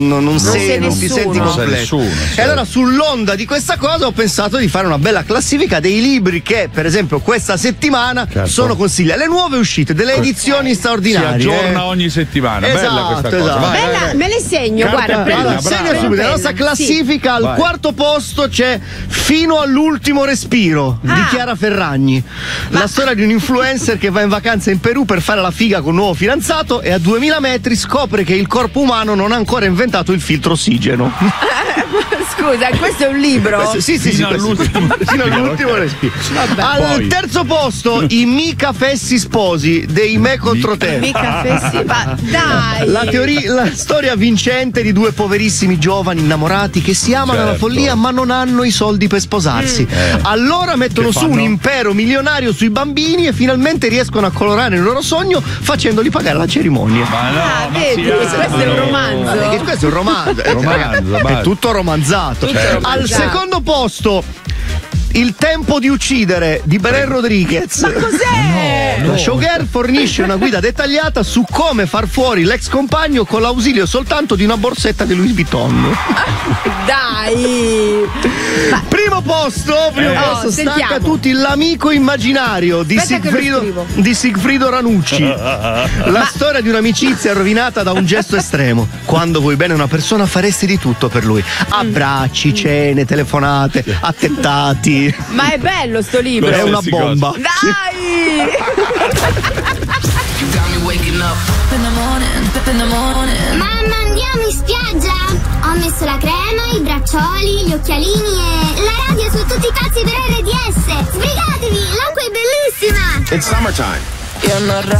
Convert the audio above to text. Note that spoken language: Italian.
non ti senti completo. E allora sull'onda di questa cosa ho pensato di fare una bella classifica dei libri che per esempio questa settimana sono consigliati, le nuove uscite delle edizioni straordinarie. Si aggiorna ogni settimana. Bella questa cosa. Bella, me le segno, guarda. Allora, segna subito. La nostra classifica al quarto posto c'è Fino all'ultimo respiro di Chiara Ferragni. La storia di un influencer che va in vacanza in Perù per fare la figa con un nuovo fidanzato e a 2000 metri scopre che il corpo umano non ha ancora inventato il filtro ossigeno. Scusa, questo è un libro? Sì, fino all'ultimo respiro. Al terzo posto i Mica Fessi sposi dei Me contro te. Mica Fessi, ma dai! La storia vincente di due poverissimi giovani innamorati che si amano alla follia ma non hanno i soldi per sposarsi. Allora mettono su un impero milionario sui bambini e finalmente riescono a colorare il loro sogno facendoli pagare la cerimonia. Ma no, vedi, questo è un romanzo. Questo è un romanzo. È tutto romanzato. Al secondo posto Il tempo di uccidere di Belen Rodriguez. Ma cos'è? La showgirl fornisce una guida dettagliata su come far fuori l'ex compagno con l'ausilio soltanto di una borsetta di Louis Vuitton. Dai! Primo posto, stacca tutti L'amico immaginario di Sigfrido Ranucci. La storia di un'amicizia rovinata da un gesto estremo. Quando vuoi bene a una persona faresti di tutto per lui. Abbracci, cene, telefonate, attentati. Ma è bello sto libro. È una bomba. Dai! Mamma, andiamo in spiaggia? Ho messo la crema, i braccioli, gli occhialini e la radio su tutti i pazzi per RDS. Sbrigatevi, l'acqua è bellissima. It's summertime. Io non